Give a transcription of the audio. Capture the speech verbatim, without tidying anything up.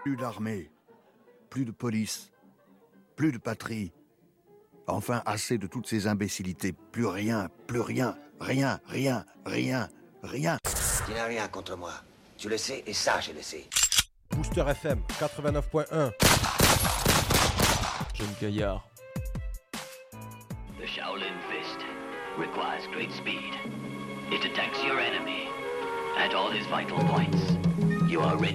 Plus d'armée, plus de police, plus de patrie. Enfin, assez de toutes ces imbécilités. Plus rien, plus rien, rien, rien, rien, rien. Tu n'as rien contre moi. Tu le sais, et ça, je le sais. Booster F M quatre-vingt-neuf point un. Jeune Gaillard. The Shaolin Fist requires great speed. It attacks your enemy at all his vital points. You are ready.